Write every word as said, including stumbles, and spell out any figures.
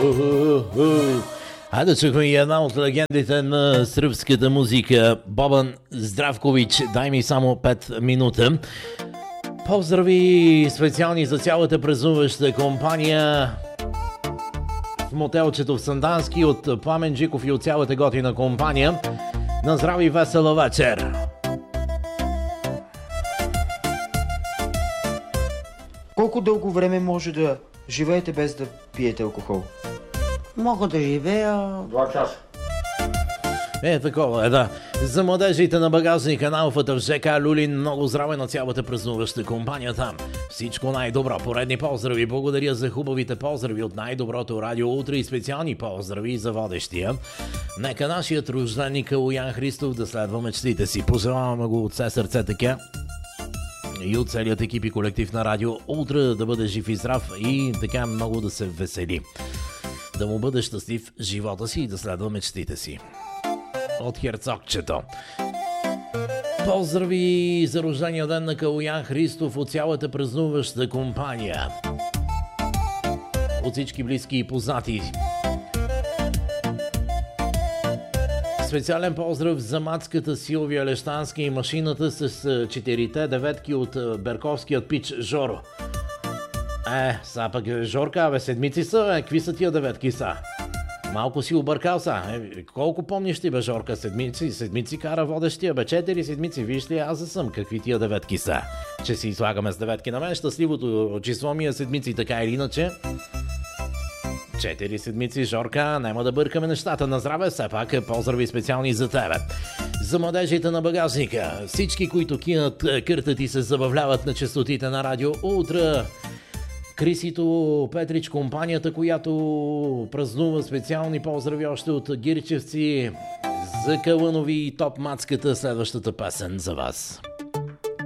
Хайде, чухме и една от легендите на сръбската музика. Бобан Здравкович, дай ми само пет минути. Поздрави специални за цялата празнуваща компания в мотелчето в Сандански от Пламен Джиков и от цялата готина компания. На здраве и весела вечер! Колко дълго време може да живеете без да пиете алкохол? Мога да живея Два часа. Е, такова е, да. За младежите на багажника на Алфата в ЖК Люлин, много здраве на цялата празнуваща компания там. Всичко най-добро, поредни поздрави, благодаря за хубавите поздрави от най-доброто радио утре и специални поздрави за водещия. Нека нашият рожденик Калоян Христов да следва мечтите си. Пожелаваме го от все сърце така. И от целият екип и колектив на радио утре да бъде жив и здрав и така много да се весели. Да му бъде щастлив живота си и да следва мечтите си. От Херцогчето. Поздрави за рождения ден на Калоян Христов от цялата празнуваща компания. От всички близки и познати. Специален поздрав за мацката Силвия Лещанска и машината с четирите деветки от Берковският пич Жоро. Е, са пък Жорка, бе, седмици са, е, какви са тия деветки са? Малко си объркал са. Е, колко помниш ти, бе, Жорка, седмици? Седмици кара водещия, бе, четири седмици. Виж ли, аз съм, какви тия деветки са? Че си слагаме с деветки на мен, щастливото число ми е седмици, така или иначе. Четири седмици, Жорка, няма да бъркаме нещата. На здраве, все пак, поздрави специални за тебе. За младежите на багажника, всички, които кинат къртът и се забавляват на честотите на радио утре. Крисито Петрич, компанията, която празнува, специални поздрави още от Гирчевци. За Калънови и топ мацката, следващата песен за вас.